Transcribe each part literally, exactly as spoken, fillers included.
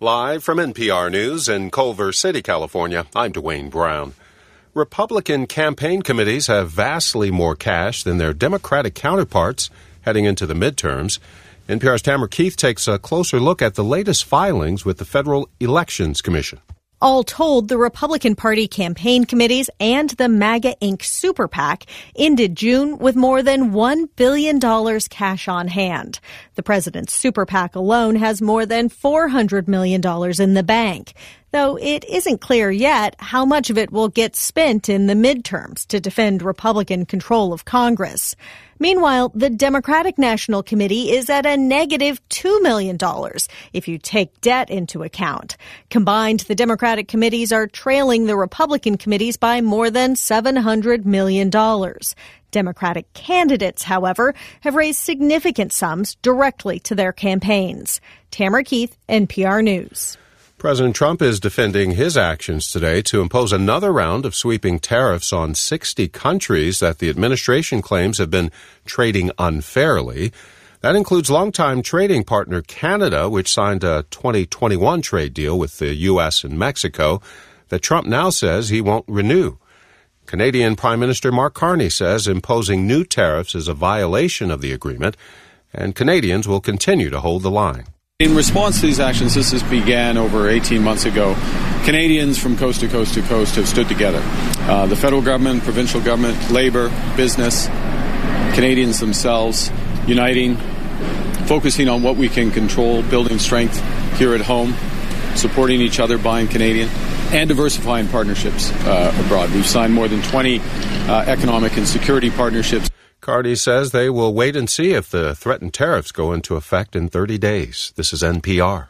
Live from N P R News in Culver City, California, I'm Dwayne Brown. Republican campaign committees have vastly more cash than their Democratic counterparts heading into the midterms. N P R's Tamara Keith takes a closer look at the latest filings with the Federal Elections Commission. All told, the Republican Party campaign committees and the MAGA Incorporated Super PAC ended June with more than one billion dollars cash on hand. The president's Super PAC alone has more than four hundred million dollars in the bank, though it isn't clear yet how much of it will get spent in the midterms to defend Republican control of Congress. Meanwhile, the Democratic National Committee is at a negative two million dollars if you take debt into account. Combined, the Democratic committees are trailing the Republican committees by more than seven hundred million dollars. Democratic candidates, however, have raised significant sums directly to their campaigns. Tamara Keith, N P R News. President Trump is defending his actions today to impose another round of sweeping tariffs on sixty countries that the administration claims have been trading unfairly. That includes longtime trading partner Canada, which signed a twenty twenty-one trade deal with the U S and Mexico that Trump now says he won't renew. Canadian Prime Minister Mark Carney says imposing new tariffs is a violation of the agreement, and Canadians will continue to hold the line. In response to these actions, this has began over eighteen months ago. Canadians from coast to coast to coast have stood together. Uh, the federal government, provincial government, labor, business, Canadians themselves, uniting, focusing on what we can control, building strength here at home, supporting each other, buying Canadian, and diversifying partnerships uh, abroad. We've signed more than twenty uh, economic and security partnerships. Carney says they will wait and see if the threatened tariffs go into effect in thirty days. This is N P R.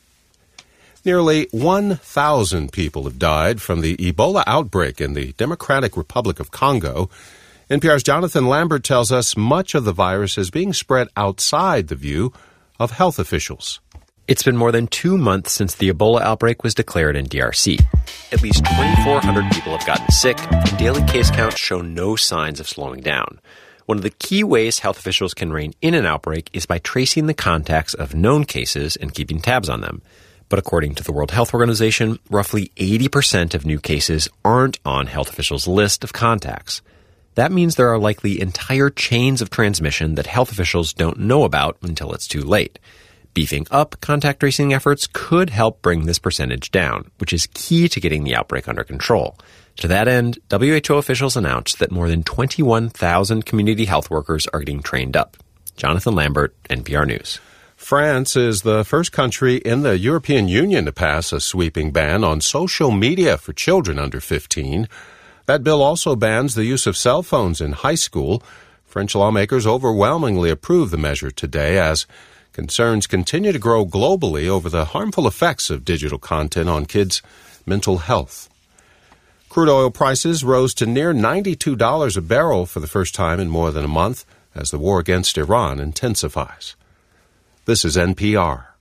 Nearly one thousand people have died from the Ebola outbreak in the Democratic Republic of Congo. N P R's Jonathan Lambert tells us much of the virus is being spread outside the view of health officials. It's been more than two months since the Ebola outbreak was declared in D R C. At least twenty-four hundred people have gotten sick, and daily case counts show no signs of slowing down. One of the key ways health officials can rein in an outbreak is by tracing the contacts of known cases and keeping tabs on them. But according to the World Health Organization, roughly eighty percent of new cases aren't on health officials' list of contacts. That means there are likely entire chains of transmission that health officials don't know about until it's too late. Beefing up contact tracing efforts could help bring this percentage down, which is key to getting the outbreak under control. To that end, W H O officials announced that more than twenty-one thousand community health workers are getting trained up. Jonathan Lambert, N P R News. France is the first country in the European Union to pass a sweeping ban on social media for children under fifteen. That bill also bans the use of cell phones in high school. French lawmakers overwhelmingly approved the measure today as concerns continue to grow globally over the harmful effects of digital content on kids' mental health. Crude oil prices rose to near ninety-two dollars a barrel for the first time in more than a month as the war against Iran intensifies. This is N P R.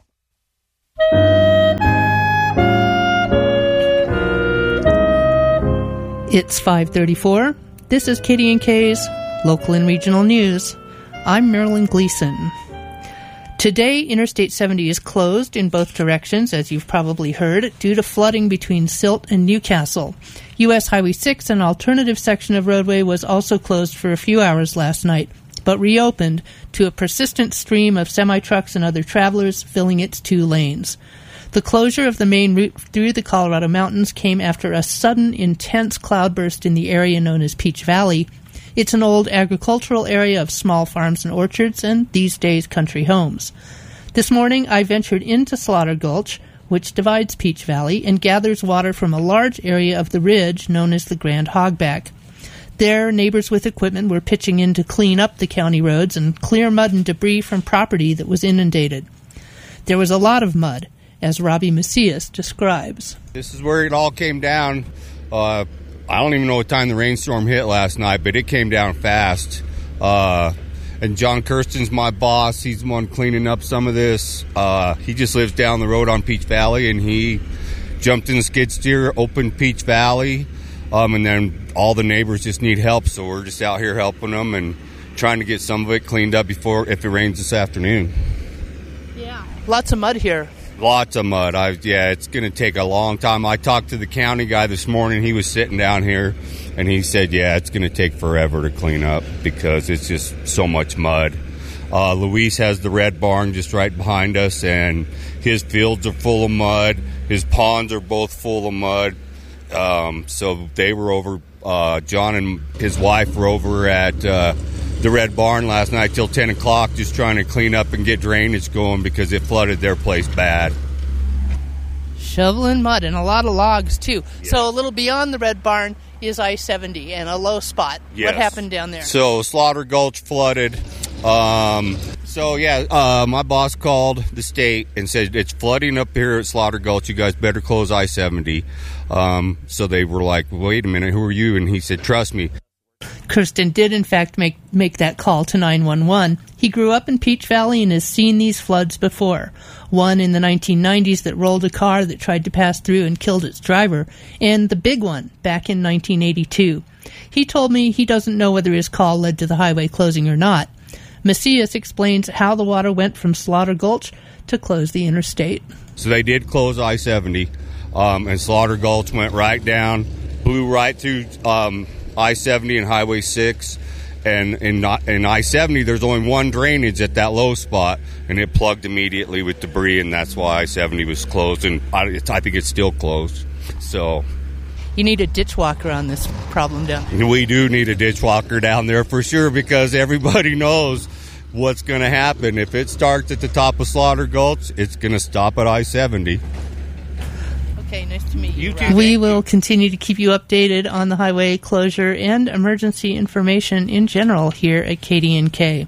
It's five thirty-four. This is Katie and Kay's Local and Regional News. I'm Marilyn Gleason. Today, Interstate seventy is closed in both directions, as you've probably heard, due to flooding between Silt and Newcastle. U S Highway six, an alternative section of roadway, was also closed for a few hours last night, but reopened to a persistent stream of semi-trucks and other travelers filling its two lanes. The closure of the main route through the Colorado Mountains came after a sudden, intense cloudburst in the area known as Peach Valley. It's an old agricultural area of small farms and orchards and, these days, country homes. This morning, I ventured into Slaughter Gulch, which divides Peach Valley and gathers water from a large area of the ridge known as the Grand Hogback. There, neighbors with equipment were pitching in to clean up the county roads and clear mud and debris from property that was inundated. There was a lot of mud, as Robbie Macias describes. This is where it all came down. Uh, I don't even know what time the rainstorm hit last night, but it came down fast. Uh, and John Kirsten's my boss. He's the one cleaning up some of this. Uh, he just lives down the road on Peach Valley, and he jumped in the skid steer, opened Peach Valley, um, and then all the neighbors just need help, so we're just out here helping them and trying to get some of it cleaned up before if it rains this afternoon. Yeah. Lots of mud here. Lots of mud. I yeah, it's going to take a long time. I talked to the county guy this morning. He was sitting down here, and he said, yeah, it's going to take forever to clean up because it's just so much mud. Uh, Luis has the red barn just right behind us, and his fields are full of mud. His ponds are both full of mud. Um, so they were over, uh, John and his wife were over at uh, the red barn last night till ten o'clock just trying to clean up and get drainage going because it flooded their place bad. Shoveling mud and a lot of logs, too. Yes. So a little beyond the red barn is I seventy and a low spot. Yes. What happened down there? So Slaughter Gulch flooded. Um, so, yeah, uh, my boss called the state and said, it's flooding up here at Slaughter Gulch. You guys better close I seventy. Um, so they were like, wait a minute, who are you? And he said, trust me. Kirsten did, in fact, make, make that call to nine one one. He grew up in Peach Valley and has seen these floods before. One in the nineteen nineties that rolled a car that tried to pass through and killed its driver, and the big one back in nineteen eighty-two. He told me he doesn't know whether his call led to the highway closing or not. Macias explains how the water went from Slaughter Gulch to close the interstate. So they did close I seventy, um, and Slaughter Gulch went right down, blew right through um, I seventy and Highway six. And in, in I seventy, there's only one drainage at that low spot, and it plugged immediately with debris, and that's why I seventy was closed, and I, I think it's still closed. So you need a ditch walker on this problem down there. We do need a ditch walker down there for sure, because everybody knows what's going to happen. If it starts at the top of Slaughter Gulch, it's going to stop at I seventy. Okay, nice to meet you. You too. We will continue to keep you updated on the highway closure and emergency information in general here at K D N K.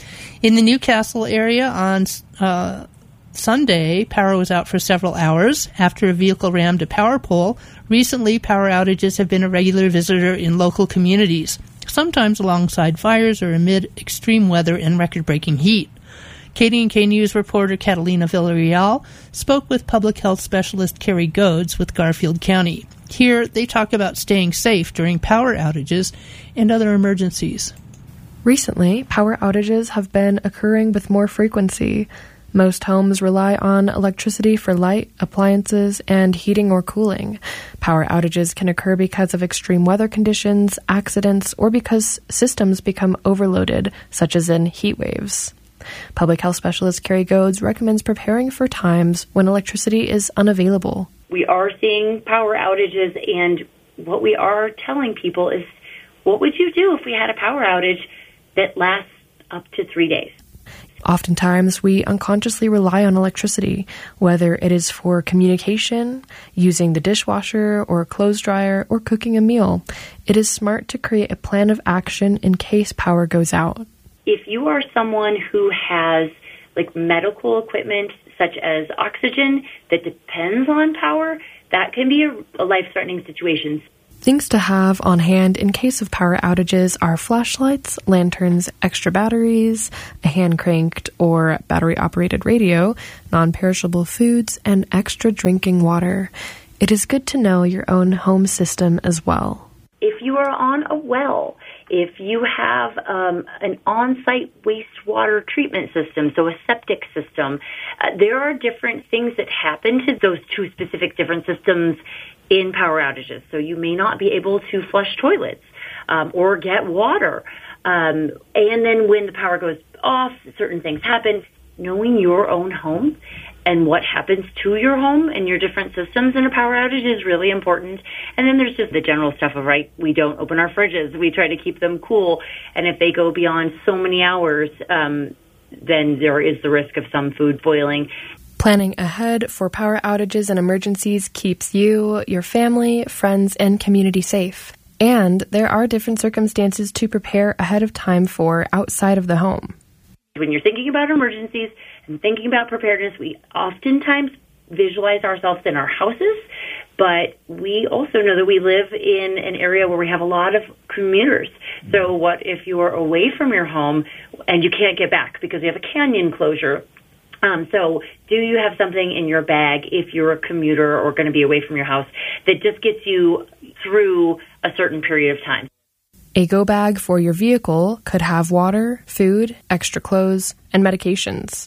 In the Newcastle area on uh, Sunday, power was out for several hours after a vehicle rammed a power pole. Recently, power outages have been a regular visitor in local communities, sometimes alongside fires or amid extreme weather and record-breaking heat. K D N K News reporter Catalina Villarreal spoke with public health specialist Carrie Goads with Garfield County. Here, they talk about staying safe during power outages and other emergencies. Recently, power outages have been occurring with more frequency. Most homes rely on electricity for light, appliances, and heating or cooling. Power outages can occur because of extreme weather conditions, accidents, or because systems become overloaded, such as in heat waves. Public health specialist Carrie Goads recommends preparing for times when electricity is unavailable. We are seeing power outages, and what we are telling people is, what would you do if we had a power outage that lasts up to three days? Oftentimes, we unconsciously rely on electricity, whether it is for communication, using the dishwasher or clothes dryer, or cooking a meal. It is smart to create a plan of action in case power goes out. If you are someone who has like medical equipment such as oxygen that depends on power, that can be a, a life-threatening situation. Things to have on hand in case of power outages are flashlights, lanterns, extra batteries, a hand-cranked or battery-operated radio, non-perishable foods, and extra drinking water. It is good to know your own home system as well. If you are on a well, if you have um, an on-site wastewater treatment system, so a septic system, uh, there are different things that happen to those two specific different systems in power outages. So you may not be able to flush toilets um, or get water. Um, and then when the power goes off, certain things happen. Knowing your own home and what happens to your home and your different systems in a power outage is really important. And then there's just the general stuff of, right, we don't open our fridges. We try to keep them cool. And if they go beyond so many hours, um, then there is the risk of some food spoiling. Planning ahead for power outages and emergencies keeps you, your family, friends, and community safe. And there are different circumstances to prepare ahead of time for outside of the home. When you're thinking about emergencies and thinking about preparedness, we oftentimes visualize ourselves in our houses, but we also know that we live in an area where we have a lot of commuters. So what if you are away from your home and you can't get back because you have a canyon closure? Um, so do you have something in your bag if you're a commuter or going to be away from your house that just gets you through a certain period of time? A go bag for your vehicle could have water, food, extra clothes, and medications.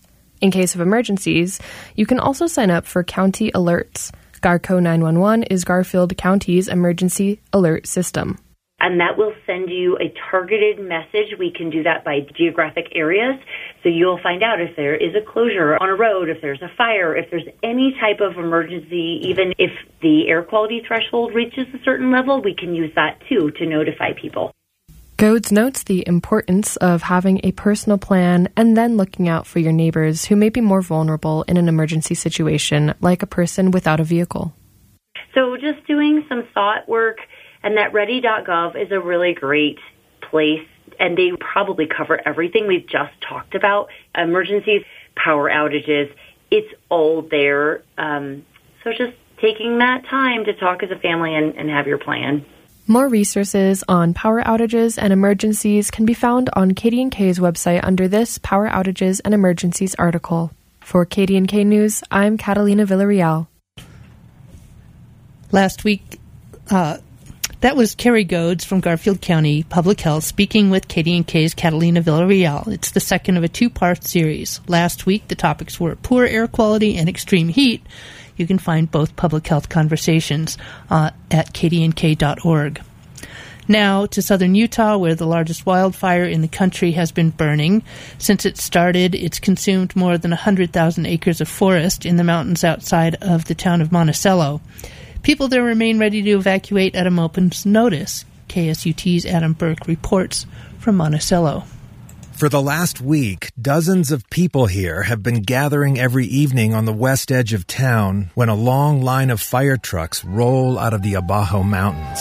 In case of emergencies, you can also sign up for county alerts. Garco nine one one is Garfield County's emergency alert system. And that will send you a targeted message. We can do that by geographic areas. So you'll find out if there is a closure on a road, if there's a fire, if there's any type of emergency, even if the air quality threshold reaches a certain level, we can use that too to notify people. Goads notes the importance of having a personal plan and then looking out for your neighbors who may be more vulnerable in an emergency situation, like a person without a vehicle. So just doing some thought work, and that ready dot gov is a really great place, and they probably cover everything we've just talked about. Emergencies, power outages, it's all there. Um, so just taking that time to talk as a family and, and have your plan. More resources on power outages and emergencies can be found on K D and K's website under this Power Outages and Emergencies article. For K D and K News, I'm Catalina Villarreal. Last week, uh, that was Carrie Goads from Garfield County Public Health speaking with K D and K's Catalina Villarreal. It's the second of a two-part series. Last week, the topics were poor air quality and extreme heat. You can find both public health conversations uh, at k d n k dot org. Now to southern Utah, where the largest wildfire in the country has been burning. Since it started, it's consumed more than one hundred thousand acres of forest in the mountains outside of the town of Monticello. People there remain ready to evacuate at a moment's notice. K S U T's Adam Burke reports from Monticello. For the last week, dozens of people here have been gathering every evening on the west edge of town when a long line of fire trucks roll out of the Abajo Mountains.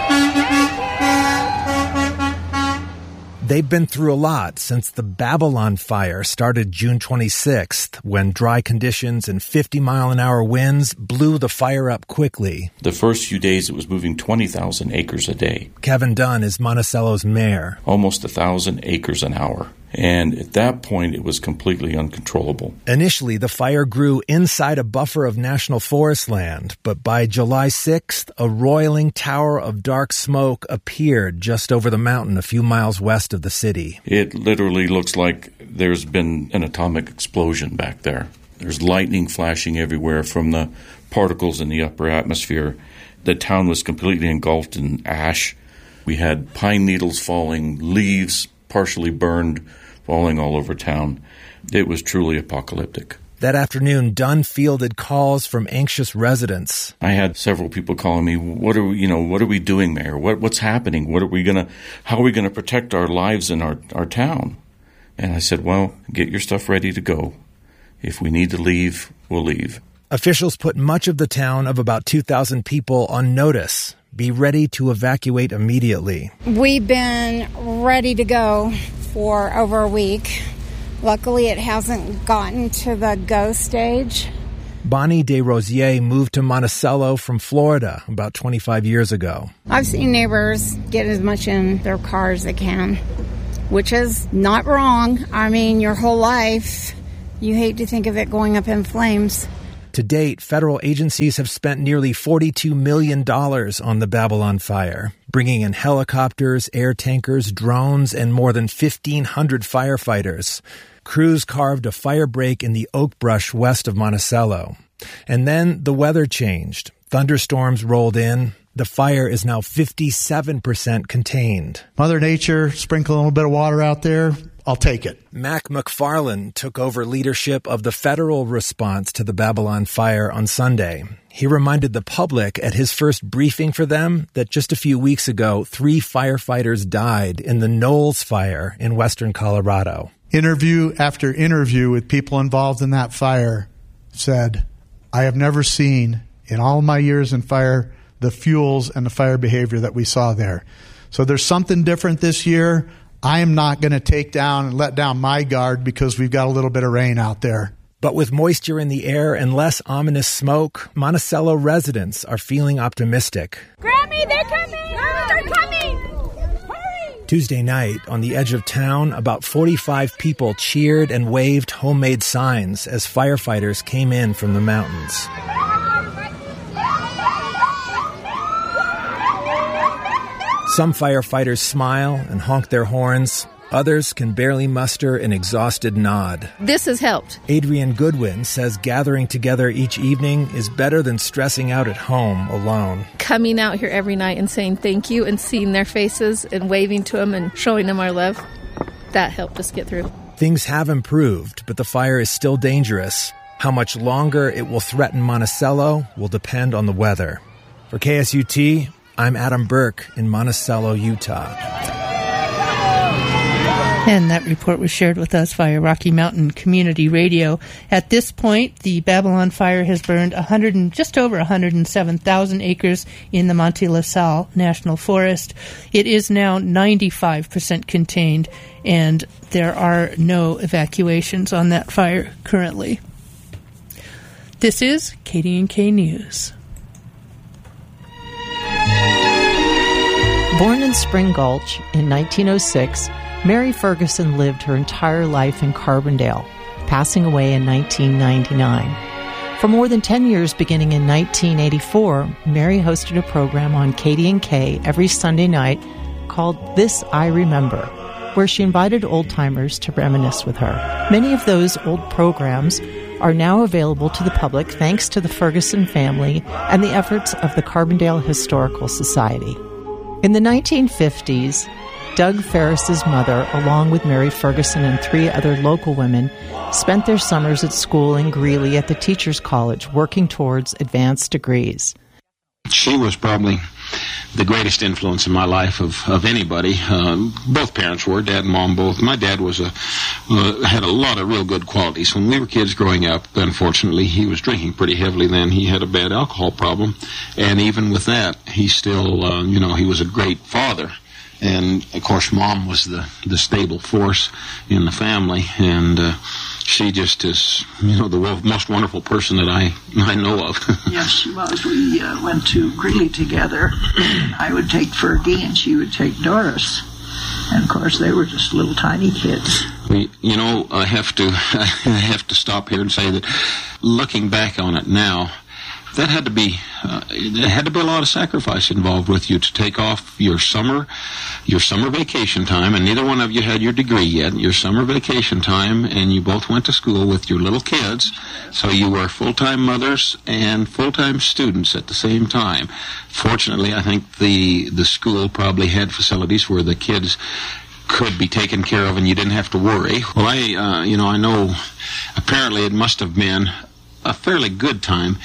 They've been through a lot since the Babylon fire started June twenty-sixth, when dry conditions and fifty mile an hour winds blew the fire up quickly. The first few days it was moving twenty thousand acres a day. Kevin Dunn is Monticello's mayor. Almost one thousand acres an hour. And at that point, it was completely uncontrollable. Initially, the fire grew inside a buffer of national forest land, but by July sixth, a roiling tower of dark smoke appeared just over the mountain a few miles west of the city. It literally looks like there's been an atomic explosion back there. There's lightning flashing everywhere from the particles in the upper atmosphere. The town was completely engulfed in ash. We had pine needles falling, leaves partially burned, falling all over town. It was truly apocalyptic. That afternoon, Dunn fielded calls from anxious residents. I had several people calling me, "What are we, you know, what are we doing, Mayor? What, what's happening? What are we gonna, how are we gonna protect our lives in our, our town?" And I said, "Well, get your stuff ready to go. If we need to leave, we'll leave." Officials put much of the town of about two thousand people on notice. Be ready to evacuate immediately. We've been ready to go for over a week. Luckily, it hasn't gotten to the go stage. Bonnie DesRosiers moved to Monticello from Florida about twenty-five years ago. I've seen neighbors get as much in their car as they can, which is not wrong. I mean, your whole life, you hate to think of it going up in flames. To date, federal agencies have spent nearly forty-two million dollars on the Babylon fire, bringing in helicopters, air tankers, drones, and more than fifteen hundred firefighters. Crews carved a fire break in the oak brush west of Monticello. And then the weather changed. Thunderstorms rolled in. The fire is now fifty-seven percent contained. Mother Nature, sprinkle a little bit of water out there. I'll take it. Mac McFarland took over leadership of the federal response to the Babylon fire on Sunday. He reminded the public at his first briefing for them that just a few weeks ago, three firefighters died in the Knowles fire in western Colorado. Interview after interview with people involved in that fire said, "I have never seen in all my years in fire the fuels and the fire behavior that we saw there." So there's something different this year. I am not going to take down and let down my guard because we've got a little bit of rain out there. But with moisture in the air and less ominous smoke, Monticello residents are feeling optimistic. Grammy, they're coming! They're coming! Hurry! Tuesday night, on the edge of town, about forty-five people cheered and waved homemade signs as firefighters came in from the mountains. Some firefighters smile and honk their horns. Others can barely muster an exhausted nod. This has helped. Adrienne Goodwin says gathering together each evening is better than stressing out at home alone. Coming out here every night and saying thank you and seeing their faces and waving to them and showing them our love, that helped us get through. Things have improved, but the fire is still dangerous. How much longer it will threaten Monticello will depend on the weather. For K S U T, I'm Adam Burke in Monticello, Utah. And that report was shared with us via Rocky Mountain Community Radio. At this point, the Babylon Fire has burned one hundred, just over one hundred seven thousand acres in the Monte La Salle National Forest. It is now ninety-five percent contained, and there are no evacuations on that fire currently. This is K D and K News. Born in Spring Gulch in nineteen oh six, Mary Ferguson lived her entire life in Carbondale, passing away in nineteen ninety-nine. For more than ten years, beginning in nineteen eighty-four, Mary hosted a program on K D and K every Sunday night called This I Remember, where she invited old-timers to reminisce with her. Many of those old programs are now available to the public thanks to the Ferguson family and the efforts of the Carbondale Historical Society. In the nineteen fifties, Doug Ferris's mother, along with Mary Ferguson and three other local women, spent their summers at school in Greeley at the Teachers College, working towards advanced degrees. She was probably the greatest influence in my life of, of anybody. Uh, both parents were, Dad and Mom both. My dad was a uh, had a lot of real good qualities. When we were kids growing up, unfortunately, he was drinking pretty heavily then. He had a bad alcohol problem. And even with that, he still, uh, you know, he was a great father. And, of course, Mom was the, the stable force in the family, and uh, she just is, you know, the most wonderful person that I, I know of. Yes, she was. We uh, went to Greeley together. I would take Fergie, and she would take Doris. And, of course, they were just little tiny kids. We, you know, I have to, I have to stop here and say that looking back on it now, that had to be, uh, there had to be a lot of sacrifice involved with you to take off your summer, your summer vacation time, and neither one of you had your degree yet, your summer vacation time, and you both went to school with your little kids, so you were full-time mothers and full-time students at the same time. Fortunately, I think the, the school probably had facilities where the kids could be taken care of and you didn't have to worry. Well, I, uh, you know, I know apparently it must have been a fairly good time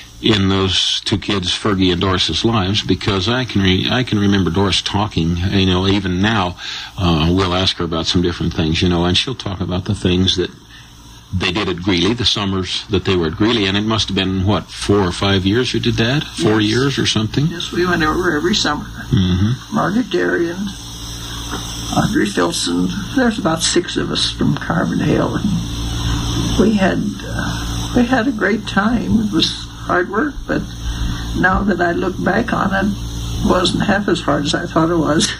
in those two kids, Fergie and Doris's lives, because I can re- I can remember Doris talking, you know, even now, uh, we'll ask her about some different things, you know, and she'll talk about the things that they did at Greeley, the summers that they were at Greeley, and it must have been, what, four or five years you did that? Four yes. years or something? Yes, we went over every summer. Mm-hmm. Margaret Darien, Audrey Filson, there's about six of us from Carbondale, and we had, uh, we had a great time. It was hard work, but now that I look back on it, it wasn't half as hard as I thought it was.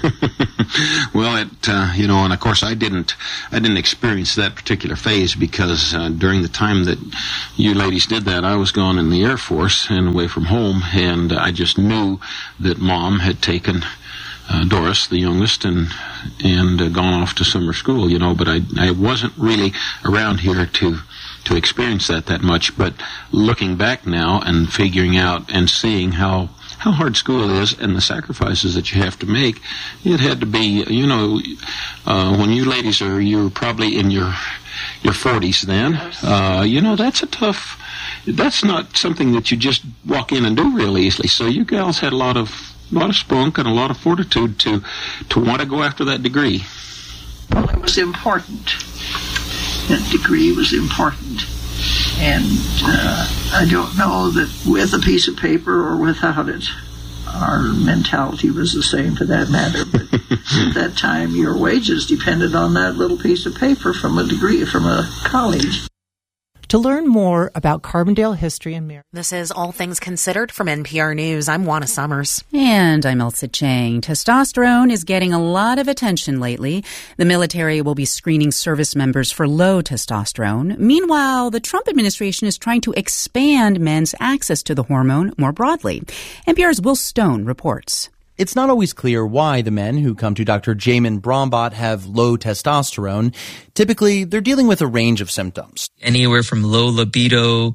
Well, it uh, you know, and of course I didn't I didn't experience that particular phase because uh, during the time that you ladies did that, I was gone in the Air Force and away from home, and I just knew that Mom had taken uh, Doris, the youngest, and and uh, gone off to summer school, you know, but I I wasn't really around here to to experience that that much, but looking back now and figuring out and seeing how how hard school is and the sacrifices that you have to make, it had to be, you know, uh, when you ladies are, you're probably in your your forties then, uh, you know, that's a tough, that's not something that you just walk in and do real easily. So you gals had a lot of, a lot of spunk and a lot of fortitude to, to want to go after that degree. Well, it was important. That degree was important, and uh, I don't know that with a piece of paper or without it, our mentality was the same for that matter, but at that time your wages depended on that little piece of paper from a degree, from a college. To learn more about Carbondale history and merit. This is All Things Considered from N P R News. I'm Juana Summers. And I'm Elsa Chang. Testosterone is getting a lot of attention lately. The military will be screening service members for low testosterone. Meanwhile, the Trump administration is trying to expand men's access to the hormone more broadly. N P R's Will Stone reports. It's not always clear why the men who come to Doctor Jamin Brombot have low testosterone. Typically, they're dealing with a range of symptoms. Anywhere from low libido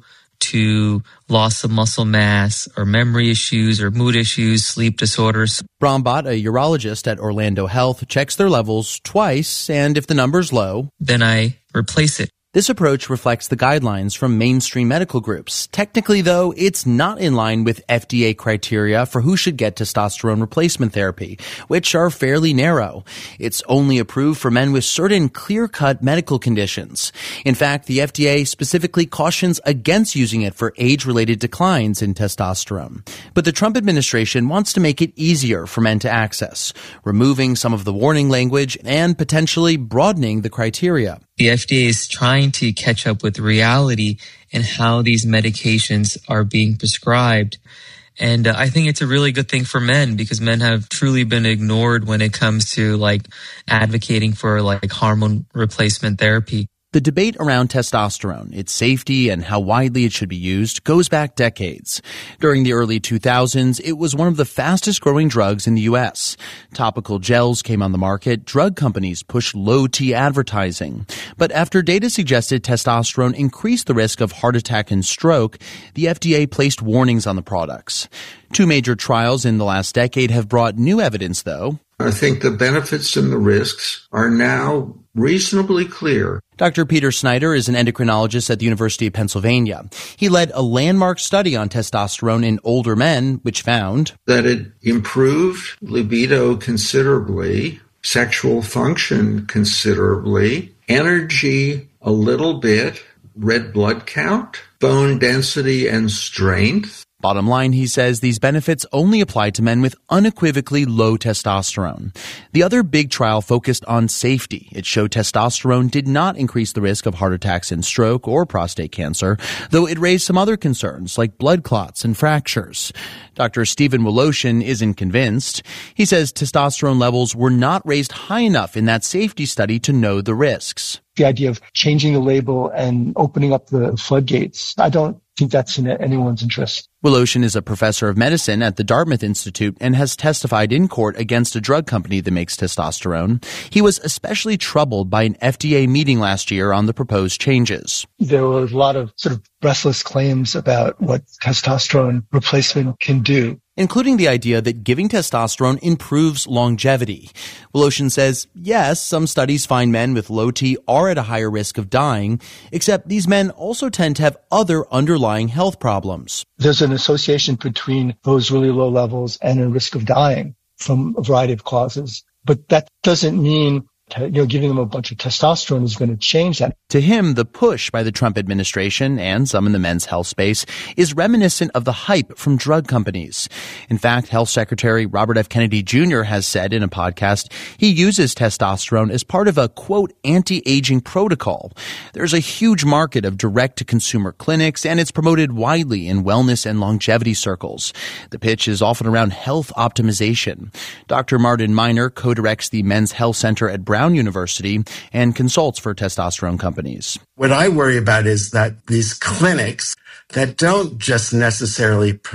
to loss of muscle mass or memory issues or mood issues, sleep disorders. Brombot, a urologist at Orlando Health, checks their levels twice, and if the number's low, then I replace it. This approach reflects the guidelines from mainstream medical groups. Technically, though, it's not in line with F D A criteria for who should get testosterone replacement therapy, which are fairly narrow. It's only approved for men with certain clear-cut medical conditions. In fact, the F D A specifically cautions against using it for age-related declines in testosterone. But the Trump administration wants to make it easier for men to access, removing some of the warning language and potentially broadening the criteria. The F D A is trying to catch up with reality and how these medications are being prescribed. And uh, I think it's a really good thing for men because men have truly been ignored when it comes to like advocating for like hormone replacement therapy. The debate around testosterone, its safety, and how widely it should be used goes back decades. During the early two thousands, it was one of the fastest-growing drugs in the U S. Topical gels came on the market. Drug companies pushed low-T advertising. But after data suggested testosterone increased the risk of heart attack and stroke, the F D A placed warnings on the products. Two major trials in the last decade have brought new evidence, though. I think the benefits and the risks are now reasonably clear. Doctor Peter Snyder is an endocrinologist at the University of Pennsylvania. He led a landmark study on testosterone in older men, which found that it improved libido considerably, sexual function considerably, energy a little bit, red blood count, bone density and strength. Bottom line, he says these benefits only apply to men with unequivocally low testosterone. The other big trial focused on safety. It showed testosterone did not increase the risk of heart attacks and stroke or prostate cancer, though it raised some other concerns like blood clots and fractures. Doctor Stephen Woloshin isn't convinced. He says testosterone levels were not raised high enough in that safety study to know the risks. The idea of changing the label and opening up the floodgates, I don't think that's in anyone's interest. Woloshin is a professor of medicine at the Dartmouth Institute and has testified in court against a drug company that makes testosterone. He was especially troubled by an F D A meeting last year on the proposed changes. There were a lot of sort of breathless claims about what testosterone replacement can do, including the idea that giving testosterone improves longevity. Woloshin says, yes, some studies find men with low T are at a higher risk of dying, except these men also tend to have other underlying health problems. There's an association between those really low levels and a risk of dying from a variety of causes. But that doesn't mean you know, giving them a bunch of testosterone is going to change that. To him, the push by the Trump administration and some in the men's health space is reminiscent of the hype from drug companies. In fact, Health Secretary Robert F. Kennedy Junior has said in a podcast he uses testosterone as part of a, quote, anti-aging protocol. There's a huge market of direct-to-consumer clinics, and it's promoted widely in wellness and longevity circles. The pitch is often around health optimization. Doctor Martin Miner co-directs the Men's Health Center at Brown University and consults for testosterone companies. What I worry about is that these clinics that don't just necessarily